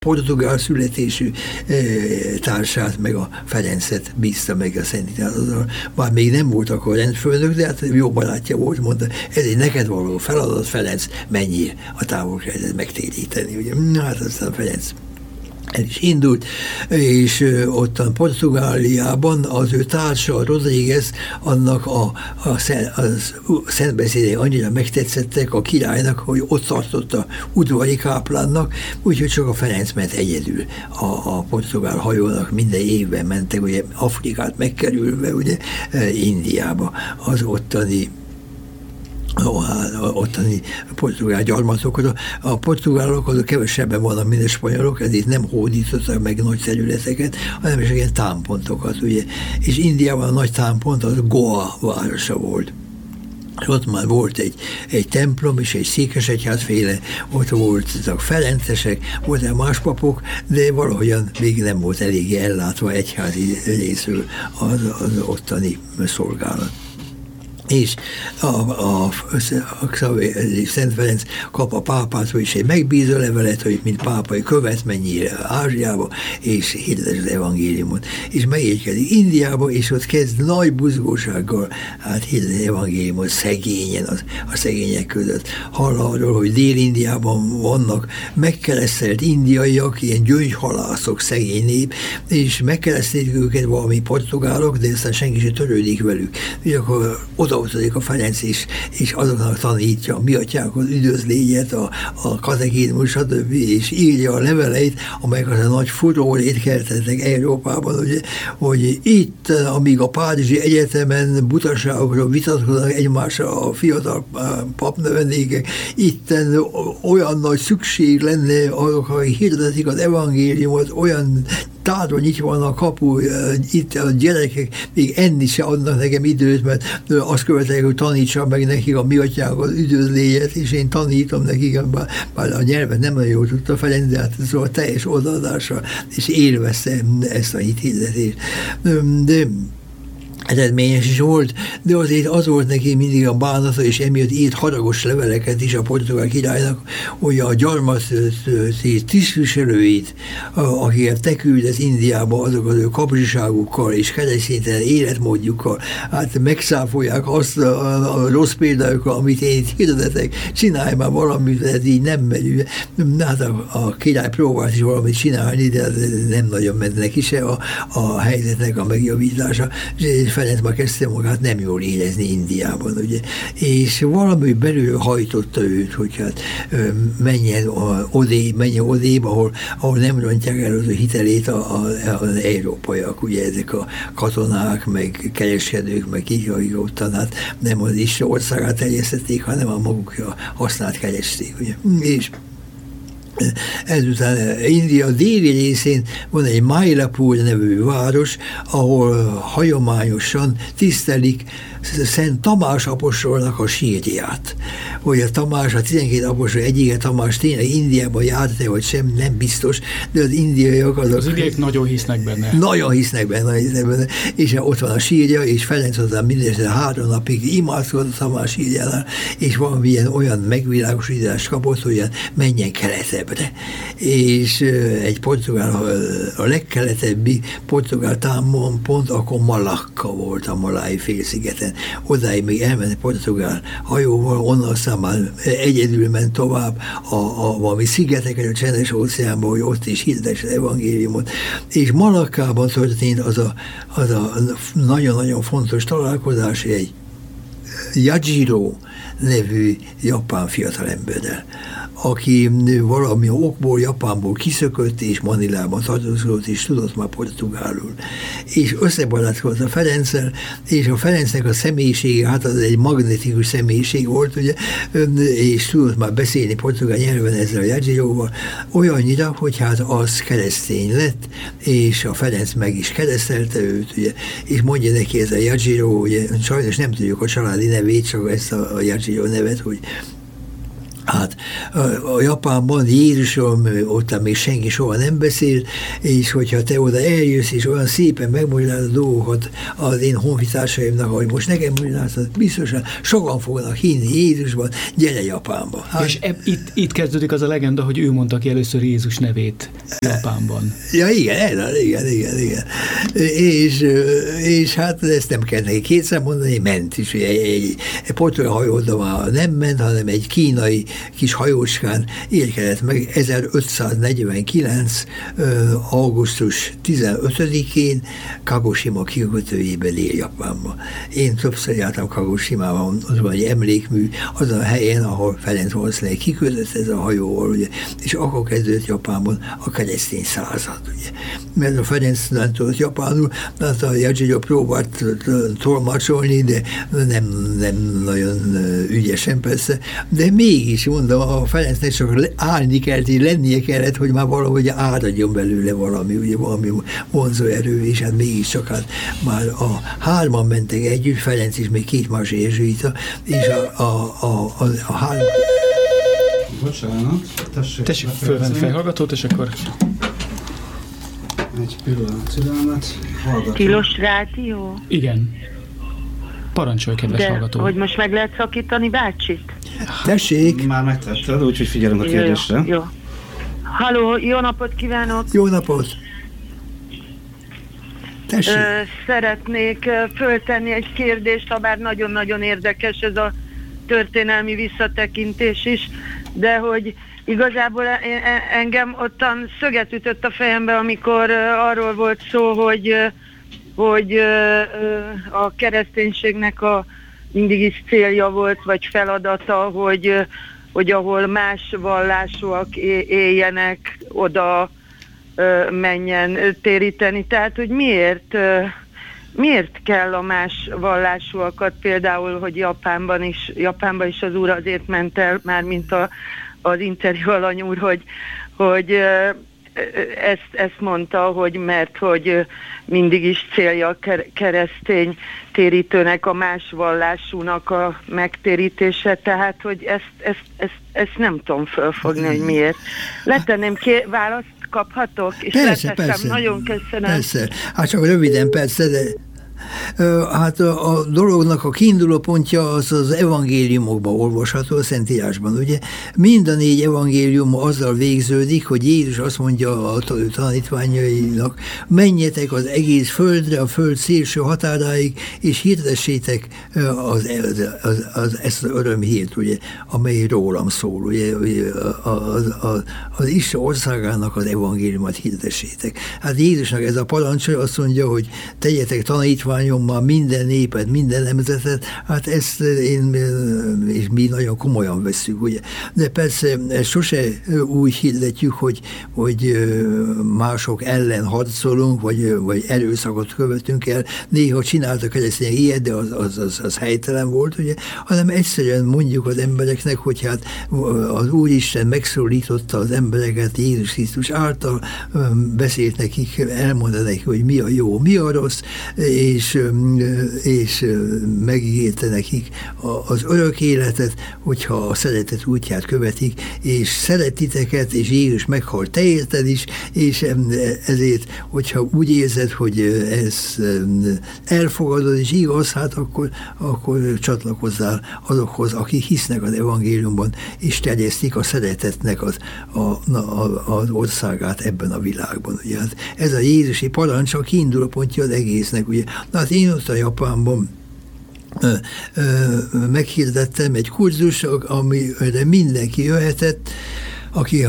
portugál születésű társát, meg a Ferencet bízta meg a Szent Itáliával. Már még nem volt akkor rendfőnök, de hát jó barátja volt, mondta, ez egy neked való feladat, Ferenc, menjél a távol-keletet megtéríteni. Ugye? Hát aztán Ferenc el is indult, és ottan Portugáliában az ő társa, Rodríguez, annak a szentbeszédei annyira megtetszettek a királynak, hogy ott tartotta udvari káplánnak, úgyhogy csak a Ferenc ment egyedül. A portugál hajónak minden évben mentek, ugye Afrikát megkerülve, ugye Indiába, az ottani portugál gyarmatokra. A portugálok azok kevesebben vannak, mint a spanyolok, ezért nem hódítottak meg nagy területeket, hanem is ilyen támpontokat, ugye. És Indiában a nagy támpont az Goa városa volt. És ott már volt egy templom és egy székesegyházféle, ott voltak ferencesek, voltak más papok, de valahogyan még nem volt eléggé ellátva egyházi részről az ottani szolgálat. És a Szent Ferenc kap a pápától is egy megbízó levelet, hogy mint pápai követ menjél Ázsiába, és hirdesd az evangéliumot. És megérkezik Indiába, és ott kezd nagy buzgósággal hirdesd az evangéliumot szegényen, a szegények között. Hall arról, hogy Dél-Indiában vannak megkeresztelt indiaiak, ilyen gyöngyhalászok, szegény nép, és megkeresztelik őket valami portugálok, de aztán senki sem törődik velük. És akkor odautazik a Ferenc és azoknak tanítja a mi atyánkhoz üdvözlégyet, a katekizmus, stb. És írja a leveleit, amelyek az a nagy furórét keltettek Európában, ugye, hogy itt, amíg a Párizsi Egyetemen butaságokról vitatkoznak egymással a fiatal papnövendékek, itten olyan nagy szükség lenne azok, akik hirdetik az evangéliumot, olyan tárva nyitva van a kapu, itt a gyerekek még enni se adnak nekem időt, mert azt követelik, hogy tanítsam meg nekik a mi atyánk az üdvözlégyet, és én tanítom nekik, bár a nyelvet nem nagyon jól tudta Ferenc, de hát szóval teljes odaadással, és élvezte ezt a hirdetést. De eredményes is volt, de azért az volt neki mindig a bánata, és emiatt írt haragos leveleket is a portugál királynak, hogy a gyarmati tisztviselőit, akiket te küldesz Indiába, azok az ő kapzsiságukkal és kereszténytelen életmódjukkal, hát megszáfolják azt a rossz példájukkal, amit én itt hirdetek, csinálj már valamit, ez így nem megy. Hát a király próbált is valamit csinálni, de nem nagyon ment neki se a helyzetnek a megjavítása. Ferenc már kezdte magát nem jól érezni Indiában, ugye, és valami belül hajtotta őt, hogy hát menjen odébb, ahol nem rontják el az hitelét az európaiak, ugye ezek a katonák, meg kereskedők, meg akik ottan, hát nem az Isten országát terjesztették, hanem a maguk hasznát keresték, ugye, és ezután India déli részén van egy Mylapore nevű város, ahol hagyományosan tisztelik Szent Tamás apostolnak a sírját. Hogy a Tamás, a 12 apostol egyike Tamás tényleg Indiában járt-e, vagy sem, nem biztos, de az indiaiak az indiaiak nagyon hisznek benne. Nagyon hisznek benne, és ott van a sírja, és Ferenc hozzá mindössze 3 napig imádkozott a Tamás sírjánál, és valamilyen olyan megvilágosítást kapott, hogy menjen keletebbre. És egy portugál, a legkeletebbi portugál támpont akkor Malakka volt a Malái félszigeten. Odáig még elment portugál hajóval, onnan aztán már egyedül ment tovább a valami szigeteken, a Csendes óceánban, hogy ott is hirdesse az evangéliumot. És Malakkában történt az a nagyon-nagyon fontos találkozás, egy Yajiro nevű japán fiatalemberrel, aki valami okból Japánból kiszökött, és Manilában tartózkodott, és tudott már portugálul. És összebarátkozott a Ferenccel, és a Ferencnek a személyisége, hát az egy magnetikus személyiség volt, ugye, és tudott már beszélni portugál nyelven ezzel a Yajiróval, olyannyira, hogy hát az keresztény lett, és a Ferenc meg is keresztelte őt, ugye, és mondja neki ez a Yajiro, ugye, sajnos nem tudjuk a családi nevét, csak ezt a Yajiro nevet, hogy Hát a Japánban Jézusról ott még senki soha nem beszél, és hogyha te oda eljössz, és olyan szépen megmagyarázod a dolgokat az én honfitársaimnak, hogy most nekem magyarázod, biztosan sokan fognak hinni Jézusban, gyere Japánba. Hát, és itt kezdődik az a legenda, hogy ő mondta ki először Jézus nevét Japánban. Ja, igen. És hát ezt nem kell neki kétszer mondani, ment is. Egy portugál hajódon már nem ment, hanem egy kínai kis hajóskán érkezett meg 1549. augusztus 15-én Kagoshima kikötőjébe Dél-Japánba. Én többször jártam Kagoshimában, az van egy emlékmű, azon a helyen, ahol Ferenc valószínűleg kikötött ez a hajóval, ugye, és akkor kezdődött Japánban a keresztény század, ugye. Mert a Ferenc nem tudott japánul, hát a Jadzsigyó próbált tolmácsolni, de nem nagyon ügyesen persze, de mégis mondom, a Ferencnek csak állni kellett, és lennie kellett, hogy már valahogy áradjon belőle valami, ugye valami vonzó erő, és hát mégiscsak hát már a hárman mentek együtt, Ferenc is, még két más jezsuita, és a három... Bocsánat, tessék fölvenni fejhallgatót, és akkor... Egy pillanat, hallgatom. Tilos rádió? Igen. Parancsolj, kedves hallgató. De hogy most meg lehet szakítani bácsit? Tessék! Már megtetted, úgyhogy figyelünk a kérdésre. Jó. Halló, jó napot kívánok! Jó napot! Tessék! Szeretnék föltenni egy kérdést, ha bár nagyon-nagyon érdekes ez a történelmi visszatekintés is, de hogy igazából engem ottan szöget ütött a fejembe, amikor arról volt szó, hogy a kereszténységnek mindig is célja volt, vagy feladata, hogy ahol más vallásúak éljenek, oda menjen téríteni. Tehát, hogy miért kell a más vallásúakat, például, hogy Japánban is az úr azért ment el, mármint az interjú alany úr, hogy ezt mondta, hogy mert hogy mindig is célja a keresztény térítőnek a más vallásúnak a megtérítése, tehát hogy ezt nem tudom fölfogni, hogy miért. Letenném választ kaphatok? És persze. Nagyon köszönöm. Persze. Hát csak röviden persze, de hát a dolognak a kiinduló pontja az evangéliumokban olvasható, a Szentírásban, ugye? Mind a 4 evangélium azzal végződik, hogy Jézus azt mondja a tanítványainak, menjetek az egész földre, a föld szélső határáig, és hirdessétek ezt az örömhírt, ugye, amely rólam szól, ugye, az Isten országának az evangéliumot hirdessétek. Hát Jézusnak ez a parancsa azt mondja, hogy tegyetek tanítványommal minden népet, minden nemzetet, hát ezt és mi nagyon komolyan vesszük, ugye. De persze sose úgy hirdetjük, hogy mások ellen harcolunk, vagy erőszakot követünk el. Néha csináltak keresztények ilyet, de az helytelen volt, ugye, hanem egyszerűen mondjuk az embereknek, hogy hát az Úristen megszólította az embereket Jézus Krisztus által, beszélt nekik, elmondta nekik, hogy mi a jó, mi a rossz, és megígérte nekik az örök életet, hogyha a szeretet útját követik, és szeret titeket, és Jézus meghalt te érted is, és ezért, hogyha úgy érzed, hogy ez elfogadod, és igaz, hát akkor csatlakozzál azokhoz, akik hisznek az evangéliumban, és terjesztik a szeretetnek az országát ebben a világban. Ugye. Hát ez a Jézusi parancs a kiinduló pontja az egésznek. Ugye. Na, hát én ott a Japánban meghirdettem egy kurzus, amire mindenki jöhetett, aki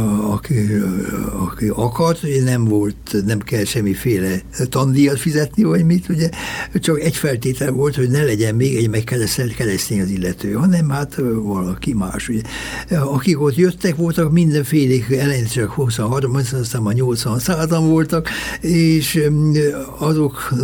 akart, ugye nem kell semmiféle tandíjat fizetni, vagy mit, ugye, csak egy feltétel volt, hogy ne legyen még egy megkeresztelt keresztény az illető, hanem hát valaki más, ugye. Akik ott jöttek, voltak mindenfélék, eleinte csak 23, aztán már 80 százan voltak, és azok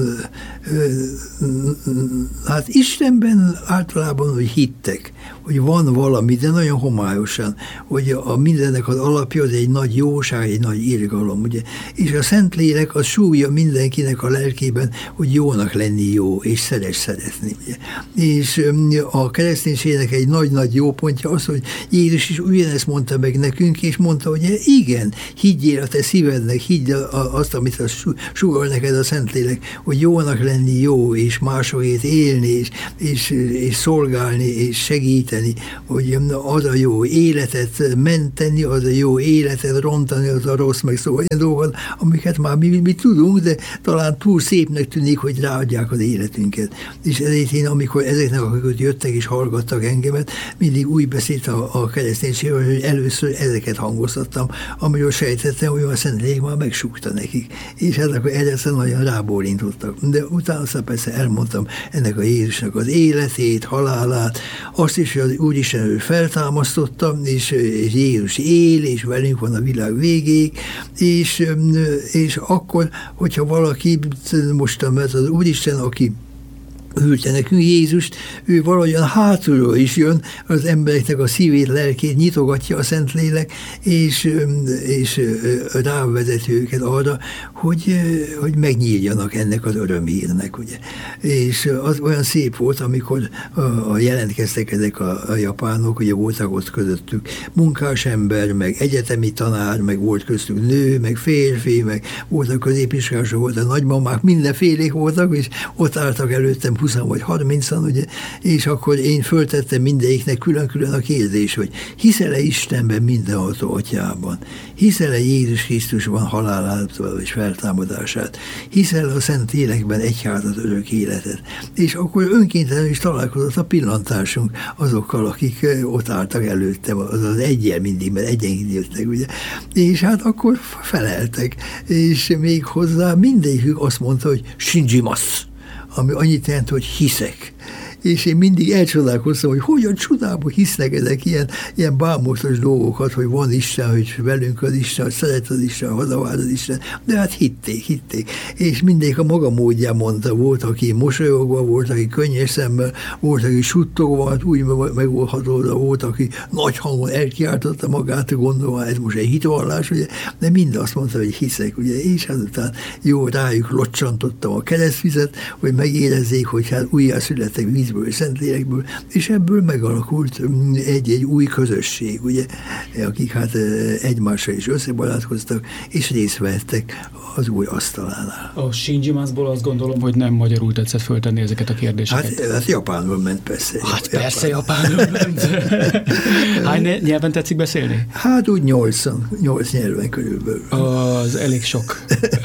hát Istenben általában hogy hittek, hogy van valami, de nagyon homályosan, hogy a mindennek az alapja az egy nagy jóság, egy nagy irgalom, ugye. És a Szentlélek az súlya mindenkinek a lelkében, hogy jónak lenni jó, és szeretni, ugye. És a kereszténységnek egy nagy-nagy jó pontja az, hogy Jézus is ugyanezt mondta meg nekünk, és mondta, hogy igen, higgyél a te szívednek, higgy azt, amit sugal neked a Szentlélek, hogy jónak lenni jó, és másokért élni, és szolgálni, és segíteni, hogy az a jó életet menteni, az a jó életet rontani, az a rossz, meg szóval olyan dolgokat, amiket már mi tudunk, de talán túl szépnek tűnik, hogy ráadják az életünket. És ezért én, amikor ezeknek, akik jöttek és hallgattak engemet, mindig úgy beszélt a kereszténységről, hogy először ezeket hangoztattam, amiről sejtettem, hogy a Szentlélek már megsúgta nekik. És hát akkor egyszerűen nagyon rábólintottak. De utána aztán persze elmondtam ennek a Jézusnak az életét, halálát, azt is, hogy az Úristen ő feltámasztotta, és Jézus él, és velünk van a világ végéig, és akkor, hogyha valaki most, mert az Úristen, aki küldte nekünk Jézust, ő valahogyan hátulról is jön, az embereknek a szívét, lelkét nyitogatja a Szentlélek, és rávezeti őket arra, hogy megnyíljanak ennek az örömhírnek, ugye. És az olyan szép volt, amikor jelentkeztek ezek a japánok, ugye voltak ott közöttük munkás ember, meg egyetemi tanár, meg volt köztük nő, meg férfi, meg voltak középiskolások, voltak nagymamák, mindenfélék voltak, és ott álltak előttem 20 vagy 30-an, ugye, és akkor én föltettem mindegyiknek külön-külön a kérdés, hogy hiszel-e Istenben, mindenható atyában? Hiszel-e Jézus Krisztusban halálától és feltámadását? Hiszel a Szent Lélekben egyházat, örök életet? És akkor önkéntelenül is találkozott a pillantásunk azokkal, akik ott álltak előttem, az egyen mindig, mert egyenként jöttek, ugye. És hát akkor feleltek, és még hozzá mindegyikük azt mondta, hogy shinjimasu, ami annyit jelent, hogy hiszek. És én mindig elcsodálkoztam, hogy hogyan csodából hisznek ezek ilyen bámulatos dolgokat, hogy van Isten, hogy velünk az Isten, hogy szeret az Isten, hazavált az Isten, de hát hitték. És mindegyik a maga módján mondta, volt, aki mosolyogva, volt, aki könnyes szemmel, volt, aki suttogva, hát úgy megoldható, volt, aki nagy hangon elkiáltotta magát, gondolva, ez most egy hitvallás, ugye, de mind azt mondta, hogy hiszek, ugye, és azután jó, rájuk locsantottam a keresztvizet, hogy megérezzék, hogy hát újjászülettek vízből, Szentlélekből, és ebből megalakult egy új közösség, ugye, akik hát egymással is összebarátkoztak, és részt vettek az új asztalánál. A shinjimasuból azt gondolom, hogy nem magyarul tetszett föltenni ezeket a kérdéseket. Hát japánul ment persze. Hát persze japánul ment. Hány nyelven tetszik beszélni? Hát úgy 8 nyelven körülbelül. Az elég sok.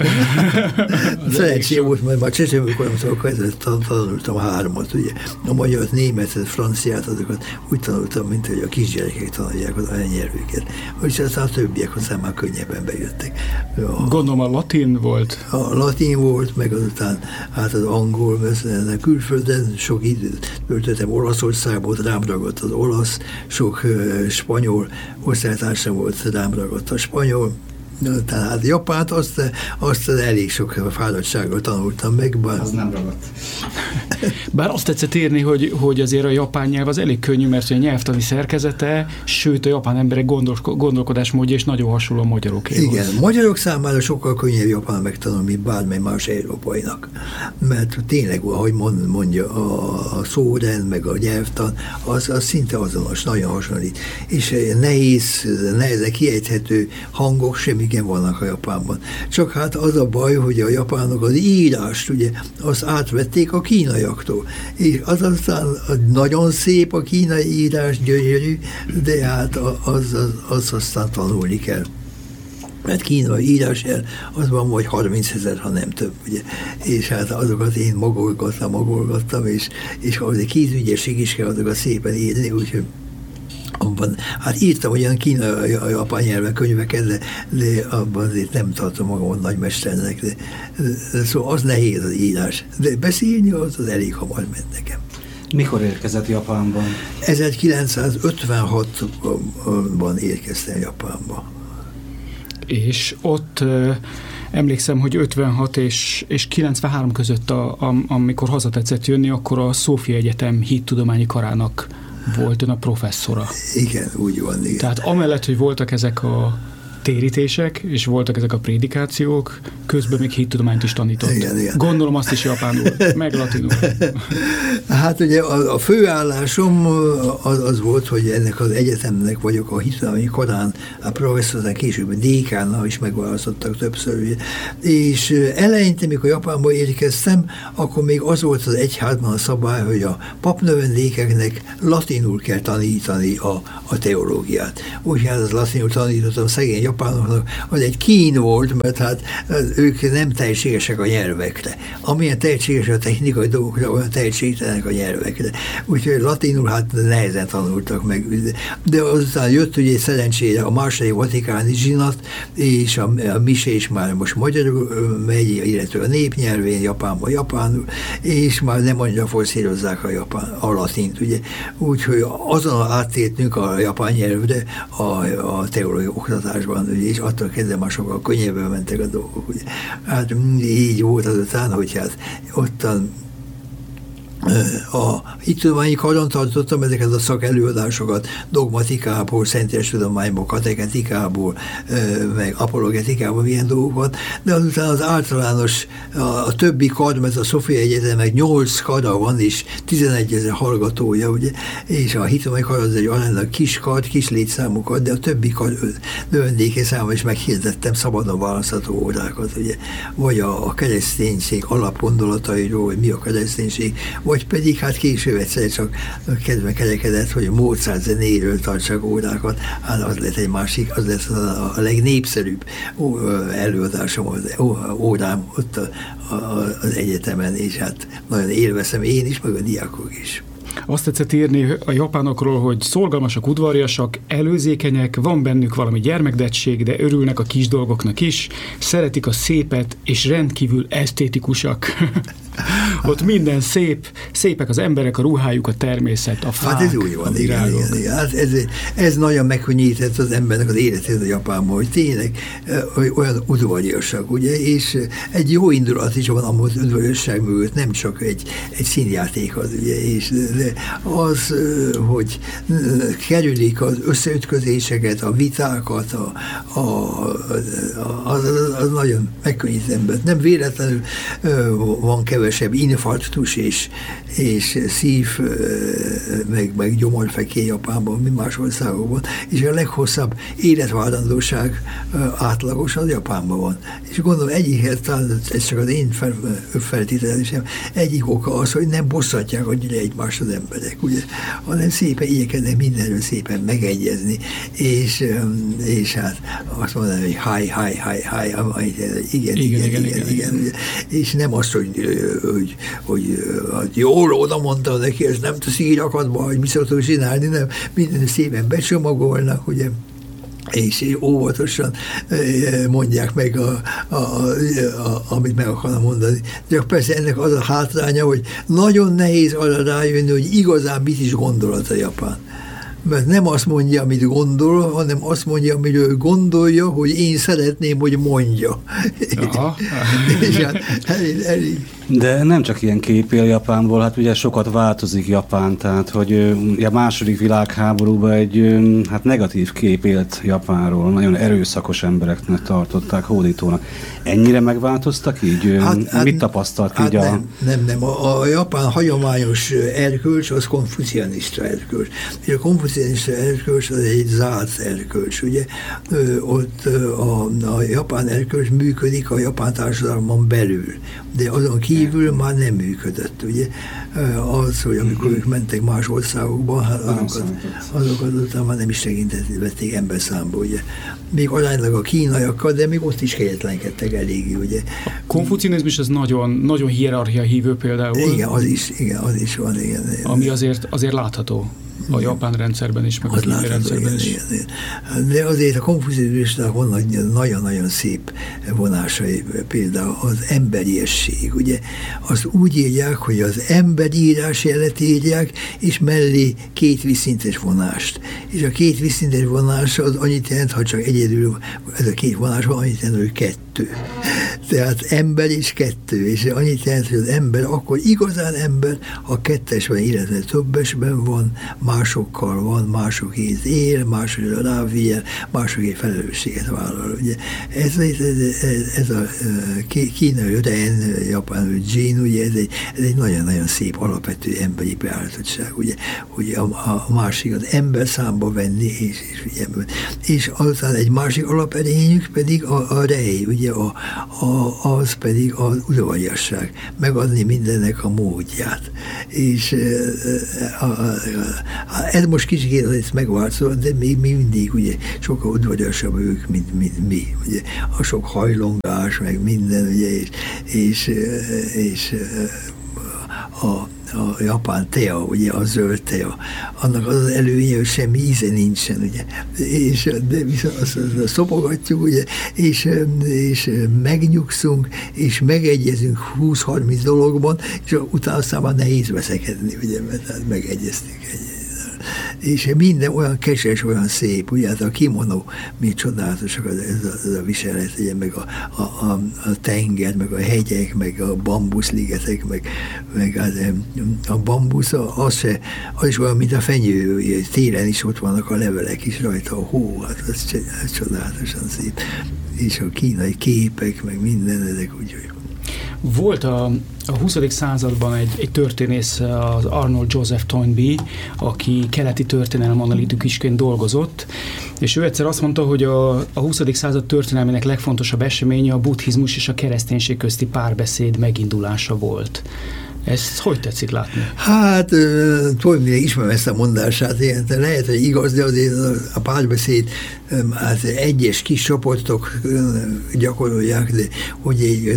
Szerencsém volt, mert már csecsemőkoromtól tanultam 3-at, ugye. A magyart, németet, franciát, azokat úgy tanultam, mint hogy a kisgyerekek tanulják az anyanyelvüket. És aztán a többiek aztán már könnyebben bejöttek. Gondolom a latin volt. A latin volt, meg azután hát az angol, mert külföldön sok időt töltöttem Olaszországból, rám ragadt az olasz, sok spanyol osztálytársam volt, rám ragadt a spanyol, tehát Japánt, azt elég sok fáradtsággal tanultam meg. Az nem ragadt. Bár azt tetszett írni, hogy azért a japán nyelv az elég könnyű, mert a nyelvtani szerkezete, sőt a japán emberek gondolkodásmódja is nagyon hasonló a magyarokéhoz. Igen, magyarok számára sokkal könnyebb japán megtanulni, mint bármely más európainak. Mert tényleg, ahogy mondja, a szórend, meg a nyelvtan, az szinte azonos, nagyon hasonlít. És nehezen kiejthető hangok semmi igen vannak a Japánban. Csak hát az a baj, hogy a japánok az írást, ugye, azt átvették a kínaiaktól. És az aztán nagyon szép a kínai írás, gyönyörű, de hát az aztán tanulni kell. Mert kínai írásjel az van vagy 30 000, ha nem több, ugye. És hát azokat én magolgattam, és az egy kézügyesség is kell azokat szépen írni, úgyhogy abban, hát írtam olyan kínai-japán nyelven könyveket, de abban azért nem tartom magamat nagymesternek, de szóval az nehéz az írás. De beszélni az elég hamar ment nekem. Mikor érkezett Japánban? 1956-ban érkeztem Japánba. És ott emlékszem, hogy 56 és 93 között, amikor haza tetszett jönni, akkor a Szófia Egyetem hittudományi karának volt ön a professzora. Igen, úgy van. Igen. Tehát amellett, hogy voltak ezek a térítések, és voltak ezek a prédikációk, közben még hittudományt is tanított. Igen. Gondolom azt is japánul, meg latinul. Hát ugye a főállásom az volt, hogy ennek az egyetemnek vagyok a hittudományi karán, a professzorán később dékánnal is megválasztottak többször. Ugye. És eleinte, mikor Japánba érkeztem, akkor még az volt az egyházban a szabály, hogy a papnövendékeknek latinul kell tanítani a teológiát. Úgyhogy az latinul tanítottam szegény japánoknak, az egy kín volt, mert hát ők nem tehetségesek a nyelvekre. Amilyen tehetségesek a technikai dolgokra, olyan tehetségtelenek a nyelvekre. Úgyhogy latinul hát nehezen tanultak meg. De azután jött ugye szerencsére a második vatikáni zsinat, és a misés már most magyarul megy, illetve a népnyelvén, Japánban japánul, és már nem annyira forszírozzák a latint, ugye. Úgyhogy azon áttértünk a japán nyelvre a teológiai oktatásban, ugye, és attól kezdve már sokkal könnyebben mentek a dolgok. Ugye. Hát így volt azután, hogy hát ottan a hittudományi karon tartottam ezeket a szakelőadásokat dogmatikából, szentélytudományból, katechetikából, meg apologetikából, ilyen dolgokat, de azután az általános, a többi kar, mert a Szofiai Egyetemnek 8 kara van, és 11 000 hallgatója, ugye, és a hittudományi kar az egy aránylag kis kar, kis létszámokat, de a többi kar növendéke számomra is meghirdettem szabadon választható órákat, ugye, vagy a kereszténység alapgondolatairól, hogy mi a kereszténység, vagy pedig hát később egyszer csak kedve kerekedett, hogy Mozart zenéről tartsak órákat, hát az lett egy másik, az lesz a legnépszerűbb előadásom, órám ott az egyetemen, és hát nagyon élvezem én is, meg a diákok is. Azt tetszett írni a japánokról, hogy szorgalmasak, udvariasak, előzékenyek, van bennük valami gyermekdettség, de örülnek a kis dolgoknak is, szeretik a szépet, és rendkívül esztétikusak. Ott minden szép, szépek az emberek, a ruhájuk, a természet, a fák, hát ez úgy van, igen. Hát ez nagyon megkönnyített az embernek az életét a Japánban, hogy tényleg olyan udvariasak, ugye, és egy jó indulat is van az udvariasság mögött, nem csak egy színjáték az, ugye, és az, hogy kerülik az összeütközéseket, a vitákat, az nagyon megkönnyít embert. Nem véletlenül van kevesebb infarktus és szív, meg gyomorfekély Japánban, mint más országokban, és a leghosszabb életvárandóság átlagos az Japánban van. És gondolom egyikhez, talán ez csak az én feltételezésem, egyik oka az, hogy nem bosszantják annyira egymást az emberek, ugye, hanem szépen igyekeznek mindenről szépen megegyezni, és hát azt mondani, hogy hi, igen, és nem azt, hogy jól oda mondta neki, ez nem teszi így akadba, hogy mi szoktuk csinálni, nem, minden szépen becsomagolnak, ugye, és óvatosan mondják meg, amit meg akarna mondani. De persze ennek az a hátránya, hogy nagyon nehéz arra rájönni, hogy igazán mit is gondolat a japán. Mert nem azt mondja, amit gondol, hanem azt mondja, amiről gondolja, hogy én szeretném, hogy mondja. És hát elég. De nem csak ilyen kép él Japánból, hát ugye sokat változik Japán, tehát hogy a második világháborúban egy hát negatív kép élt Japánról, nagyon erőszakos embereknek tartották, hódítónak. Ennyire megváltoztak így? Mit tapasztalt így Nem. A japán hagyományos erkölcs az konfucianista erkölcs. És a konfucianista erkölcs az egy zárt erkölcs, ugye? Ott a japán erkölcs működik a japán társadalmon belül, de azon kívül már nem működött, ugye? Az, hogy amikor ők mentek más országokba, hát azokat utána már nem is vették emberszámba, ugye? Még aránylag a kínaiakkal, de még ott is kegyetlenkedtek eléggé, ugye? A konfucianizmus az nagyon, nagyon hierarchia hívő például. Igen, az is van, igen. Ami azért látható. A japán rendszerben is, meg a kínai rendszerben is. Igen. De azért a konfucianizmusnak van nagyon-nagyon szép vonásai, például az emberiesség, ugye? Azt úgy írják, hogy az emberírás jelet írják, és mellé 2 vízszintes vonást. És a 2 vízszintes vonás az annyit jelent, ha csak egyedül ez a 2 vonás van, annyit jelent, hogy 2. Tehát ember és kettő, és annyit jelent, hogy az ember akkor igazán ember, ha kettesben, illetve többesben van, másokkal van, másokért él, másokért ráfigyel, másokért felelősséget vállal. Ugye. Ez a kínai ren, japán jin, ugye ez egy nagyon-nagyon szép alapvető emberi beállítottság, ugye a másik az ember számba venni, és aztán egy másik alaperényük pedig a rej, ugye az pedig az udvariasság, megadni mindennek a módját. És ez most kicsit ezt megváltozott, de még mindig ugye sokkal udvariasabb ők, mint mi. Ugye. A sok hajlongás, meg minden, ugye, és a japán tea, ugye a zöld tea, annak az előnye, hogy semmi íze nincsen, ugye. De viszont azt szopogatjuk, ugye, és megnyugszunk, és megegyezünk 20-30 dologban, és utána aztán már nehéz veszekedni, ugye, mert megegyeztünk és minden olyan keses, olyan szép, ugye, hát a kimono, mi csodálatosak ez a viselet, ugye, meg a tenger, meg a hegyek, meg a bambuszligetek, meg a bambusz, az is olyan, mint a fenyő, ugye, télen is ott vannak a levelek is rajta, a hó, hát ez csodálatosan szép. És a kínai képek, meg minden, ezek úgyhogy. Volt a 20. században egy történész, az Arnold Joseph Toynbee, aki keleti történelem analitikusként dolgozott, és ő egyszer azt mondta, hogy a 20. század történelmének legfontosabb eseménye a buddhizmus és a kereszténység közti párbeszéd megindulása volt. Ezt hogy tetszik látni? Hát, Toynbee ismerem ezt a mondását, ilyen, lehet, hogy igaz, de azért a párbeszéd hát egyes kis csoportok gyakorolják, de hogy egy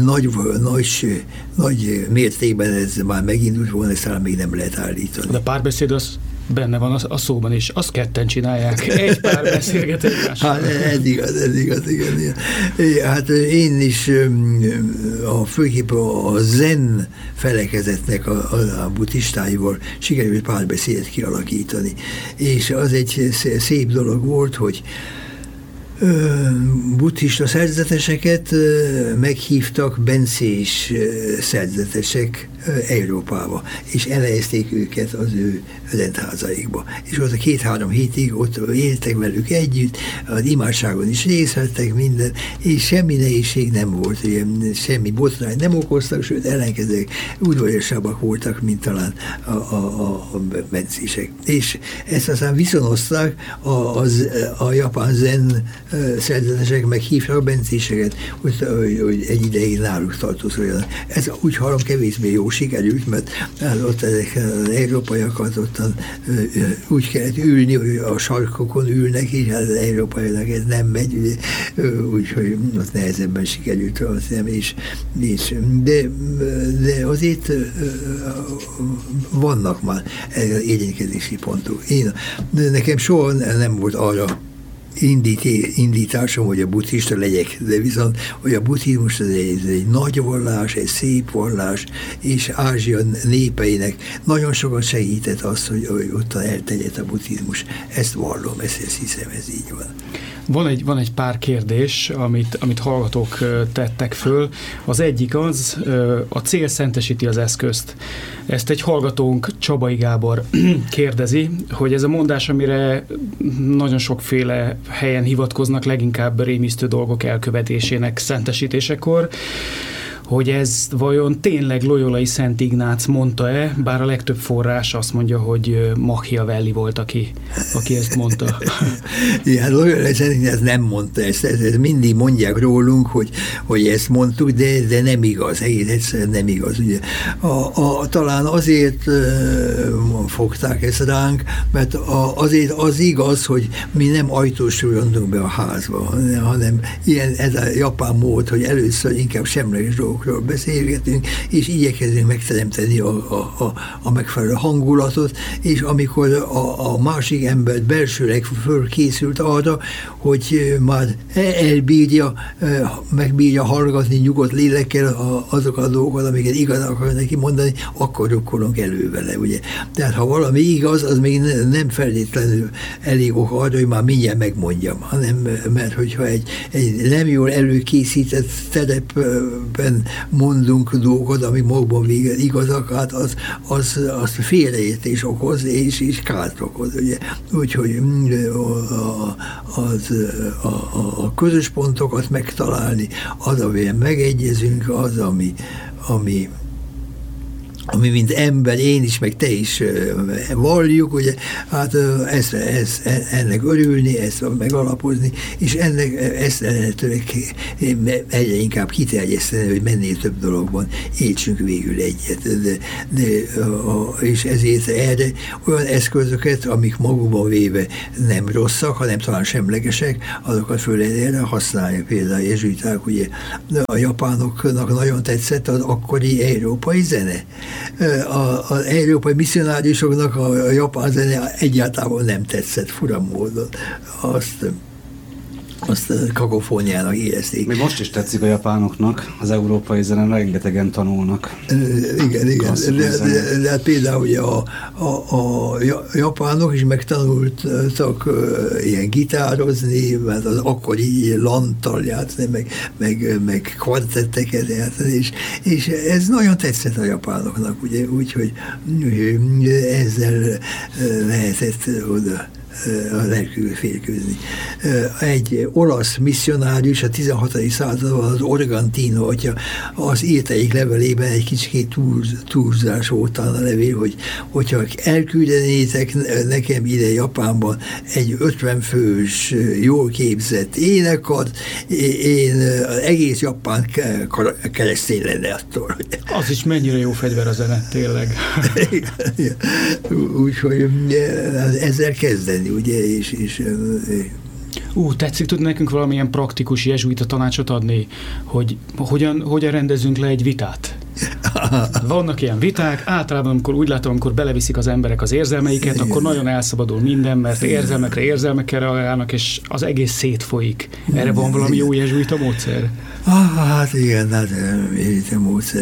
nagy mértékben ez már megindult volna, ezt talán még nem lehet állítani. De a párbeszéd az benne van a szóban is, azt ketten csinálják. Egy pár beszélget egymással. Hát ez igaz, igen. Hát én is főképp a zen felekezetnek a buddhistáival sikerült párbeszédet kialakítani. És az egy szép dolog volt, hogy buddhista szerzeteseket meghívtak bencés szerzetesek Európába, és elhelyezték őket az ő rendházaikba. És ott a 2-3 hétig ott éltek velük együtt, az imádságon is részt vettek minden, és semmi nehézség nem volt, semmi botrány nem okoztak, sőt ellenkezőleg udvariasabbak voltak, mint talán a bencések. És ezt aztán viszonozták a japán zen szerzetesek, meghívták a bencéseket, hogy egy ideig náluk tartózkodjanak. Ez úgy hallom kevésbé jó sikerült, mert ott ezek az európaiakat ottan úgy kellett ülni, hogy a sarkokon ülnek, és az európaiak ez nem megy, úgyhogy ott nehezebben sikerült, de azért vannak már érénykedési pontok. Nekem soha nem volt arra indításom, hogy a buddhista legyek, de viszont, hogy a buddhizmus ez egy nagy vallás, egy szép vallás, és Ázsia népeinek nagyon sokat segített az, hogy ott elterjedt a buddhizmus. Ezt vallom, ezt hiszem, ez így van. Van egy pár kérdés, amit hallgatók tettek föl. Az egyik az, a cél szentesíti az eszközt. Ezt egy hallgatónk, Csabai Gábor kérdezi, hogy ez a mondás, amire nagyon sokféle helyen hivatkoznak, leginkább rémisztő dolgok elkövetésének szentesítésekor, hogy ez vajon tényleg Loyolai Szent Ignác mondta-e, bár a legtöbb forrás azt mondja, hogy Machiavelli volt, aki ezt mondta. Igen, Loyolai Szent Ignác nem mondta ezt mindig mondják rólunk, hogy ezt mondtuk, de nem igaz, egész egyszerűen nem igaz. Ugye. Talán azért fogták ezt ránk, mert azért az igaz, hogy mi nem ajtósról jöntünk be a házba, hanem ilyen ez a japán mód, hogy először inkább semleges dolgokat dolgokról beszélgetünk, és igyekezünk megteremteni a megfelelő hangulatot, és amikor a másik ember belsőleg fölkészült arra, hogy már megbírja hallgatni nyugodt lélekkel azok a dolgokat, amiket igazán akar neki mondani, akkor rukkolunk elő vele, ugye. Tehát ha valami igaz, az még nem feltétlenül elég ok arra, hogy már mindjárt megmondjam, hanem mert hogyha egy nem jól előkészített terepben mondunk dolgokat, ami magban végül igazak, hát az félreértés okoz, és kárt okoz, ugye. Úgyhogy a közös pontokat megtalálni, az, amiben megegyezünk, az, ami mint ember, én is, meg te is valljuk, ugye, hát ennek örülni, ezt megalapozni, és ezt lehetőleg egyre inkább kiterjeszteni, hogy mennél több dologban értsünk végül egyet. És ezért erre olyan eszközöket, amik magukban véve nem rosszak, hanem talán semlegesek, azokat föl erre használni. Például a jezsuiták, ugye, a japánoknak nagyon tetszett az akkori európai zene. Az európai misszionáriusoknak a japán zene egyáltalán nem tetszett, fura módon. Azt kakofóniának érezték. Még most is tetszik a japánoknak, az európai zenen rengetegen tanulnak. Igen. De például ugye a japánok is megtanultak ilyen gitározni, mert az akkori lanttal játszani, meg kvartetteket játszani, és ez nagyon tetszett a japánoknak, ugye, úgyhogy ezzel lehetett oda a lelkül férkőzni. Egy olasz misszionárius a 16. században, az Organtino atya, az írt egyik levelében egy kicsit túlzás volt a levél, hogyha elküldenétek nekem ide Japánban egy 50 fős, jól képzett énekart, én egész Japán keresztény lenne attól. Az is mennyire jó fegyver a zene, tényleg. Úgyhogy ezzel kezdeni, ugye, és tetszik tudni nekünk valamilyen praktikus jezsuita tanácsot adni, hogy hogyan rendezünk le egy vitát? Vannak ilyen viták, általában amikor úgy látom, amikor beleviszik az emberek az érzelmeiket, igen, akkor nagyon elszabadul minden, mert érzelmekkel reagálnak, és az egész szétfolyik. Erre van valami jó jezsuita módszer? Hát igen, jezsuita módszer.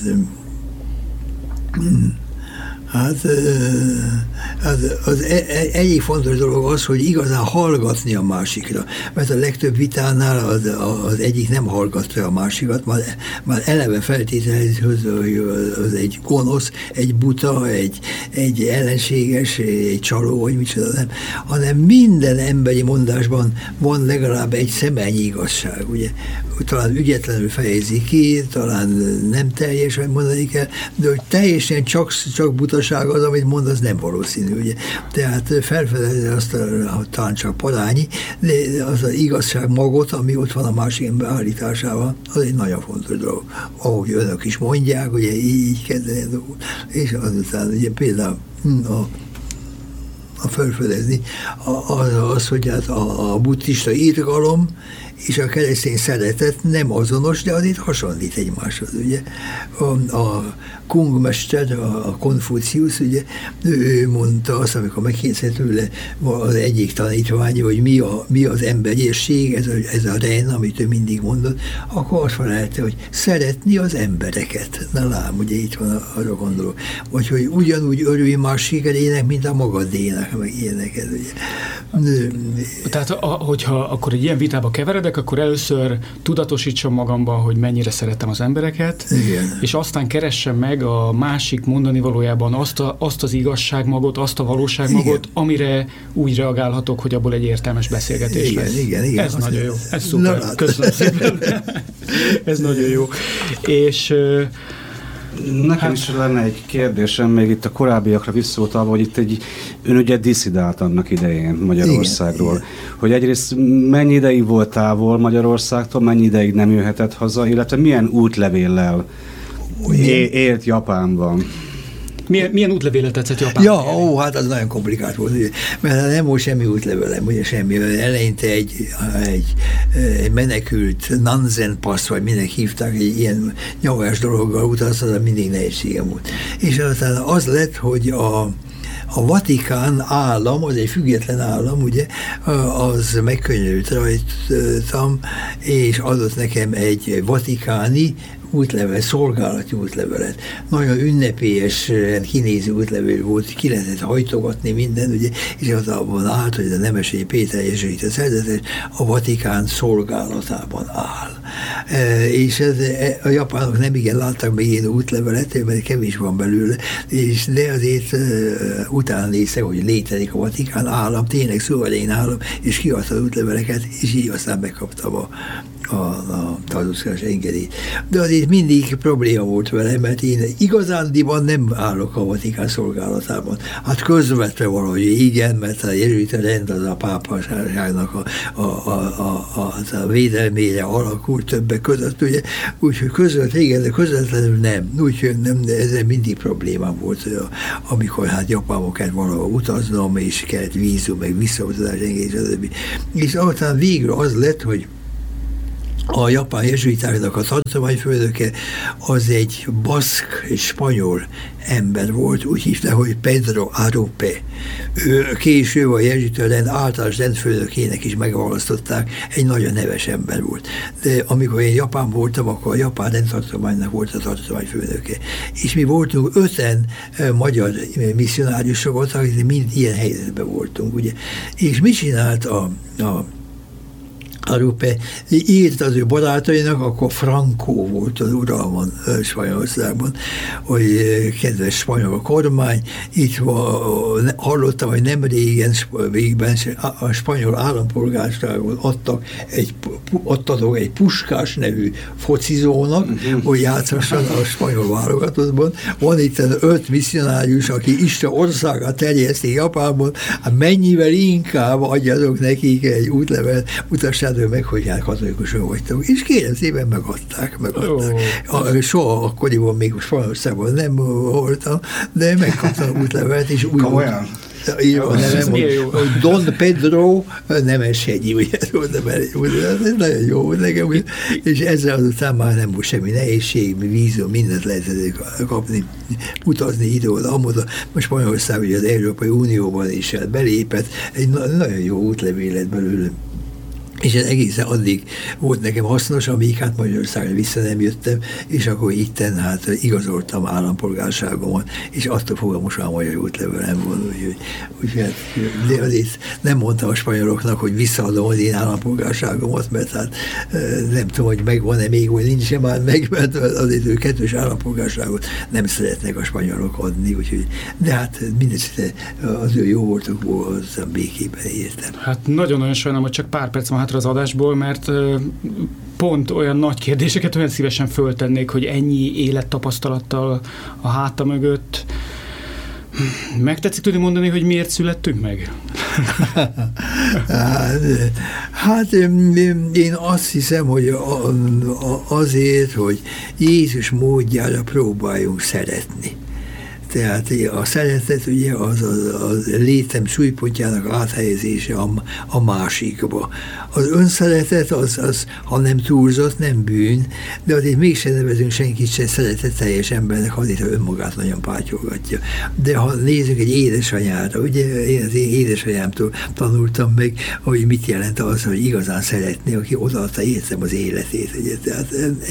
Az egyik fontos dolog az, hogy igazán hallgatni a másikra, mert a legtöbb vitánál az egyik nem hallgatja a másikat, már eleve feltételezi, hogy az egy gonosz, egy buta, egy ellenséges, egy csaló, vagy micsoda, nem, hanem minden emberi mondásban van legalább egy szemennyi igazság, ugye. Talán ügyetlenül fejezi ki, talán nem teljesen mondani kell, de hogy teljesen csak butaság az, amit mond, az nem valószínű, ugye. Tehát felfedezni azt talán csak parányi, de az az igazság magot, ami ott van a másik ember állításával, az egy nagyon fontos dolog. Ahogy önök is mondják, ugye így kezdeni a dolgot. És azután ugye például a felfedezni az, hogy hát a buddhista irgalom és a keresztény szeretet nem azonos, de azért hasonlít egymáshoz, ugye. A Kung mester, a Konfuciusz, ugye, ő mondta azt, amikor megkérdezett tőle az egyik tanítvány, hogy mi az emberiesség, ez a ren, amit ő mindig mondott, akkor azt felelte, hogy szeretni az embereket. Na lám, ugye itt van arra gondolok. Vagy hogy ugyanúgy örülj más sikerének, mint a magadének, meg ilyeneket, ugye. Tehát, hogyha akkor egy ilyen vitába keveredek, akkor először tudatosítsam magamban, hogy mennyire szeretem az embereket, igen, és aztán keressem meg a másik mondani valójában azt az igazságmagot, azt a valóságmagot, igen, amire úgy reagálhatok, hogy abból egy értelmes beszélgetés igen, lesz. Igen, ez nagyon jó. Ez szuper. Köszönöm szépen. Ez nagyon jó. És nekem is lenne egy kérdésem, még itt a korábbiakra visszautalva, hogy itt ön ugye disszidált annak idején Magyarországról. Igen. Hogy egyrészt mennyi ideig volt távol Magyarországtól, mennyi ideig nem jöhetett haza, illetve milyen útlevéllel élt Japánban? Milyen útlevélet tetszett Japánban? Ja, hát az nagyon komplikált volt, ugye, mert nem volt semmi útlevelem, ugye semmi. Eleinte egy menekült Nansen Pass, vagy minek hívták, egy ilyen nyavás dologgal utazta, de mindig nehézségem volt. És aztán az lett, hogy a Vatikán állam, az egy független állam, ugye, az megkönyörült rajtam, és adott nekem egy vatikáni útlevelet, szolgálati útlevelet. Nagyon ünnepélyesen kinéző útlevél volt, ki lehetett hajtogatni minden, ugye, és az abban állt, hogy a Nemesei Péter jezsuita szerzetes a Vatikán szolgálatában áll. És a japánok nem igen láttak még ilyen útlevelet, mert kevés van belőle, de azért utána néztek, hogy létezik a Vatikán állam, tényleg szuverén állam, és kiadta az útleveleket, és így aztán megkaptam a tartózkodás engedélyt. De azért mindig probléma volt vele, mert én igazándiban nem állok a Vatikán szolgálatában. Hát közvetve valahogy igen, mert a jezsuita rend az a pápaságnak a védelmére alakult többek között, ugye, úgyhogy közvetve igen, de közvetlenül nem. Úgyhogy nem, de ezzel mindig problémám volt, amikor hát Japánba kellett valahol utaznom, és kellett vízum, meg visszautazás engedély, stb. És aztán végül az lett, hogy a japán jezsuitáknak a tartományfőnöke az egy baszk és spanyol ember volt, úgy hívta, hogy Pedro Arupe. Ő később a jezsuita rend általános rendfőnökének is megválasztották, egy nagyon neves ember volt. De amikor én Japán voltam, akkor a japán rendtartománynak volt a tartományfőnöke. És mi voltunk 5 magyar misszionáriusok voltak, akik mind ilyen helyzetben voltunk, ugye. És mit csinált a Arupe írt az ő barátainak, akkor Franco volt az uralmon Spanyolországban, hogy kedves spanyol kormány, itt hallottam, hogy nem régen végben a spanyol állampolgárságot adtatok egy Puskás nevű focizónak, hogy játszasson a spanyol válogatottban. Van itt 5 misszionárius, aki Isten országát terjeszti Japánban, hát mennyivel inkább adjatok nekik egy útlevelet, mutassák meg, hogy hát katolikusan vagytok. És kérem szépen megadták. Soha akkoriban még Spanyolországban nem voltam, de megkaptam útlevelet, és úgy komolyan? Írva nevem, hogy Don Pedro Nemeshegyi, ugye, ez nagyon jó volt nekem, és ezzel azután már nem volt semmi nehézség, vízum, mindent lehetett kapni, utazni ide-oda, amoda. Most Spanyolország ugye az Európai Unióban is belépett, egy nagyon jó útlevél lett belőle. És ez egészen addig volt nekem hasznos, amíg hát Magyarországra vissza nem jöttem, és akkor itten hát igazoltam állampolgárságomat, és attól fogva most már magyar útlevelem van, úgyhogy de azért nem mondtam a spanyoloknak, hogy visszaadom az én állampolgárságomat, mert hát nem tudom, hogy megvan-e még, vagy nincs már meg, mert azért ő 2 állampolgárságot nem szeretnek a spanyolok adni, úgyhogy, de hát mindesetre az ő jó voltakból aztán békében értem. Hát nagyon-nagyon sajnálom, hogy csak pár perc van hátra az adásból, mert pont olyan nagy kérdéseket olyan szívesen föltennék, hogy ennyi élettapasztalattal a háta mögött. Megtetszik tudni mondani, hogy miért születtünk meg? Hát én azt hiszem, hogy azért, hogy Jézus módjára próbáljunk szeretni. Tehát a szeretet ugye az létem súlypontjának áthelyezése a másikba. Az önszeretet az, ha nem túlzott, nem bűn, de azért mégsem nevezünk senkit sem szeretetteljes embernek, azért önmagát nagyon pátyolgatja. De ha nézzük egy édesanyára, ugye én az én édesanyámtól tanultam meg, hogy mit jelent az, hogy igazán szeretni, aki odaadta értem az életét. Ugye? Tehát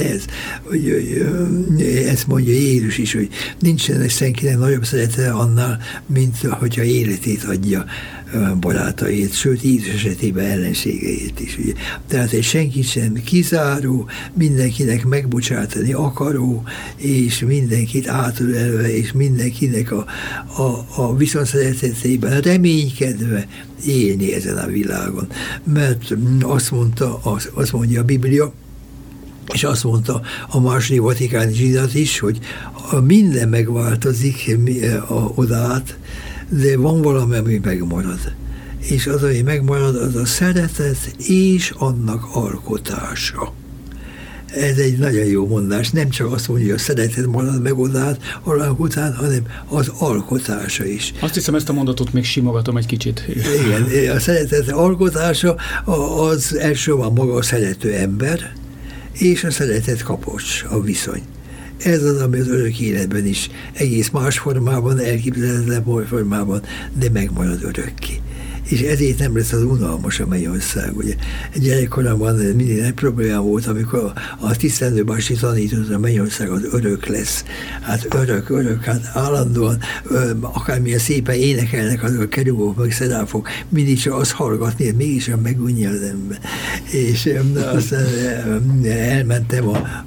ezt mondja Jézus is, hogy nincsenek senkinek nagyobb szeretete annál, mint hogyha életét adja barátait, sőt, Jézus esetében ellenségeit is. Ugye. Tehát egy senkit sem kizáró, mindenkinek megbocsátani akaró, és mindenkit átölelve, és mindenkinek a viszonszeretetében reménykedve élni ezen a világon. Mert azt mondja a Biblia, és azt mondta a második vatikáni zsinat is, hogy minden megváltozik odát, de van valami, ami megmarad. És az, ami megmarad, az a szeretet és annak alkotása. Ez egy nagyon jó mondás. Nem csak azt mondja, hogy a szeretet marad meg alak után, hanem az alkotása is. Azt hiszem, ezt a mondatot még simogatom egy kicsit. Igen, a szeretet alkotása az elsősorban maga a szerető ember, és a szeretet kapocs, a viszony. Ez az, ami az örök életben is egész más formában, elképzelhetetlen formában, de megmarad örökké. És ezért nem lesz az unalmas a mennyország. Ugye gyerekkoromban mindig nagy problémám volt, amikor a tisztelendő bácsi tanított, a mennyország az örök lesz. Hát örök, hát állandóan akármilyen szépen énekelnek azok a kerubok, meg szeráfok, mindig csak azt hallgatni, mégis megunja az ember. És aztán elmentem,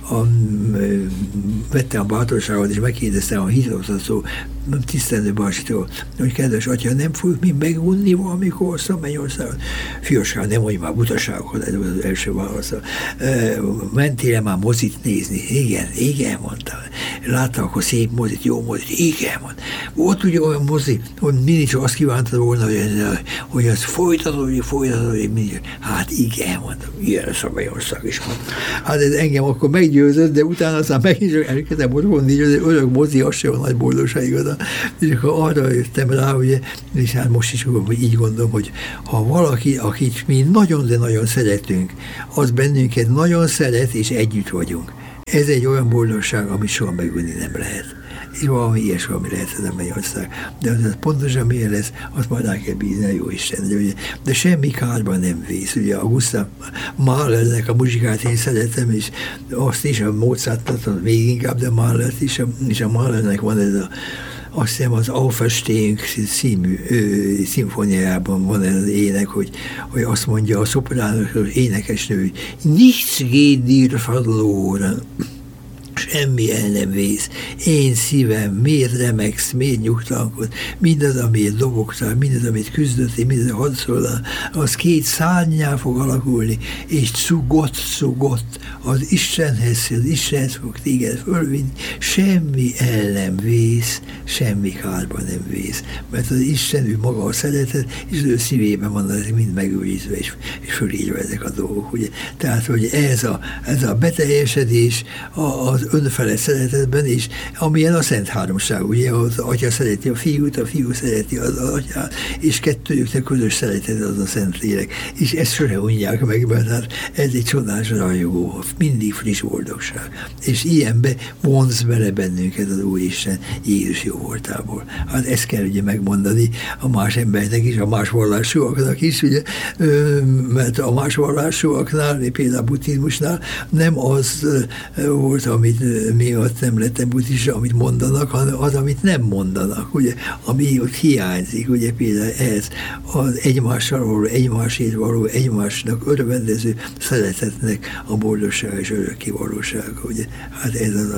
vettem a bátorságot, és megkérdeztem a hitoktató tisztelendő bácsitól, hogy kedves atya, nem fogjuk mi megunni valamikor azt a mennyországot? Fiaskám, nem mondj már butaságokat, ez az első válasz. Mentél már mozit nézni? Igen, mondtam. Látta akkor szép mozit, jó mozit? Igen, mondtam. Volt ugye olyan mozi, hogy mindig csak azt kívántad volna, hogy az folytatódik, mindig. Hát igen, mondtam. Ilyen lesz a mennyország is, mondtam. Hát ez engem akkor meggyőzött, de utána aztán megint csak elkezdtem mondani, hogy az örök mozi, az sem a nagy boldogság. És akkor arra jöttem rá, ugye, és hát most is így gondolom, hogy ha valaki, akit mi nagyon, de nagyon szeretünk, az bennünket nagyon szeret, és együtt vagyunk. Ez egy olyan boldogság, amit soha megunni nem lehet. És valami ilyesmi, ami lehet ez a mennyország. De az pontosan milyen lesz, azt majd rá kell bízni a Jóisten. De semmi kárban nem vész. Ugye a Gustav Mahlernek a muzsikát én szeretem, és azt is, a Mozartot még inkább, de Mahlert is, és a Mahlernek van ez azt hiszem az Auferstehung című szimfóniájában van ez az ének, hogy azt mondja a szoprános énekesnő, hogy nichts geht dir verloren. Semmi el nem vész. Én szívem, miért remegsz, miért nyugtalankodsz, mindaz, amiért dobogtál, mindaz, amit küzdöttél, mindaz, harcoltál, az két szárnyá fog alakulni, és cugott az Istenhez fog téged fölvinni, semmi el nem vész, semmi kárban nem vész, mert az Isten, ő maga a szeretet, és az ő szívében van, ez mind megőrizve, és fölírva ezek a dolgok, ugye. Tehát, hogy ez a beteljesedés az önfelett szeretetben is, amilyen a Szent Háromság, ugye, az Atya szereti a Fiú szereti az Atyát, és kettőjüknek közös szeretet az a Szentlélek. És ezt sose unják meg, mert ez egy csodás rajongó, mindig friss boldogság. És ilyenbe vonz bele bennünket az Úristen Jézus jó voltából. Hát ezt kell ugye megmondani a más embernek is, a más vallásúaknak is, ugye, mert a más vallásúaknál, például a buddhizmusnál nem az volt, amit miatt nem lettem buddhista, amit mondanak, hanem az, amit nem mondanak, ugye, ami ott hiányzik, ugye például ez az egymással való, egymásért való, egymásnak örvendező szeretetnek a boldogság és örökké valósága, ugye. Hát ez az,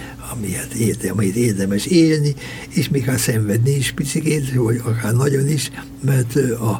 amit érdemes élni, és még hát szenvedni is picikét, vagy akár nagyon is, mert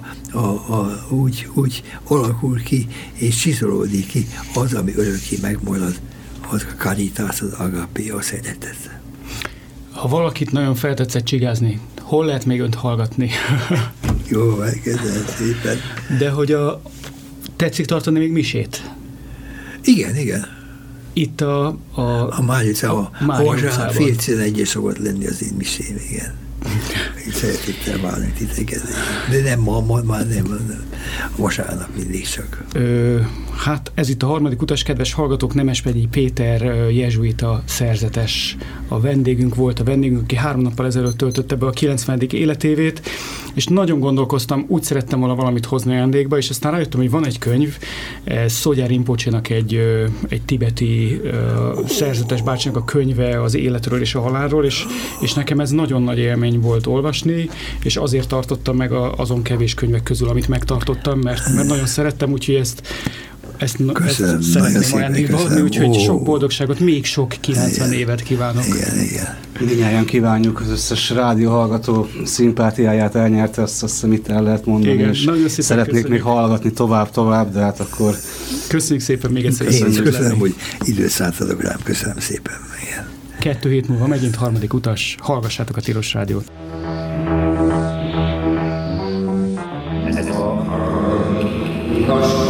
úgy alakul ki, és csiszolódik ki az, ami örökké megmarad, az a karitás, az agapé, a szeretet. Ha valakit nagyon feltetszett csigázni, hol lehet még önt hallgatni? Jó, megkezdem szépen. De hogy tetszik tartani még misét? Igen. Itt a Mária utcában. Vasárnap 10:11 szokott lenni az én misém, igen. Így szeretettel várni titeket. De nem már nem. Vasárnap mindig csak. Hát ez itt a harmadik utas, kedves hallgatók, Nemespegyi Péter jezsuita szerzetes a vendégünk volt, aki 3 nappal ezelőtt töltötte be a 90. életévét, és nagyon gondolkoztam, úgy szerettem volna valamit hozni ajándékba, és aztán rájöttem, hogy van egy könyv, Szogyen Rinpocsénak egy tibeti szerzetes bácsinak a könyve az életről és a halálról, és nekem ez nagyon nagy élmény volt olvasni, és azért tartottam meg azon kevés könyvek közül, amit megtartottam, mert nagyon szerettem, úgyhogy ezt szeretném ajándékba adni, úgyhogy sok boldogságot, még sok 90 évet kívánok. Igen. Mindnyájan kívánjuk, az összes rádióhallgató szimpátiáját elnyerte, azt hiszem itt el lehet mondani, igen, és szeretnék még hallgatni tovább, de hát akkor... Köszönjük szépen még egyszer. Én is köszönöm, hogy időt szálltatok rám, köszönöm szépen. Igen. 2 hét múlva megint harmadik utas, hallgassátok a Tilos Rádiót. Ez a